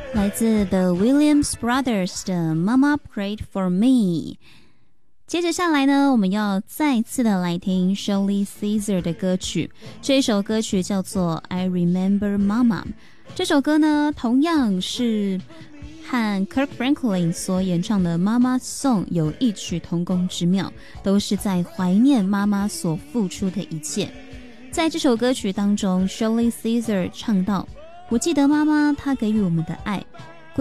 来自 The Williams Brothers 的 Mama Prayed for Me。 接着下来呢，我们要再次的来听 Shirley Caesar 的歌曲，这一首歌曲叫做 I Remember Mama。 这首歌呢同样是和 Kirk Franklin 所演唱的妈妈 Song 有异曲同工之妙，都是在怀念妈妈所付出的一切。在这首歌曲当中， Shirley Caesar 唱到，我记得妈妈她给予我们的爱，